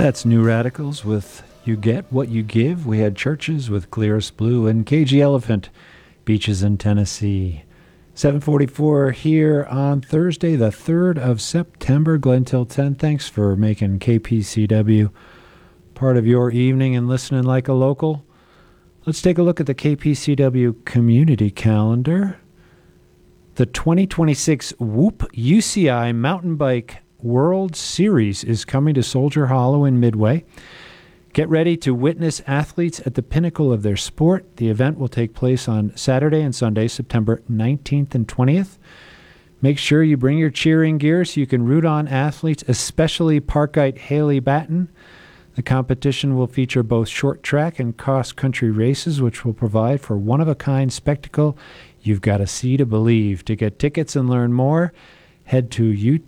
That's New Radicals with You Get What You Give. We had Churches with Clearest Blue and KG Elephant, Beaches in Tennessee. 7:44 here on Thursday, the 3rd of September. Glenn till 10. Thanks for making KPCW part of your evening and listening like a local. Let's take a look at the KPCW community calendar. The 2026 Whoop UCI Mountain Bike World Series is coming to Soldier Hollow in Midway. Get ready to witness athletes at the pinnacle of their sport. The event will take place on Saturday and Sunday, September 19th and 20th. Make sure you bring your cheering gear so you can root on athletes, especially Parkite Haley Batten. The competition will feature both short track and cross-country races, which will provide for one-of-a-kind spectacle you've got to see to believe. To get tickets and learn more, head to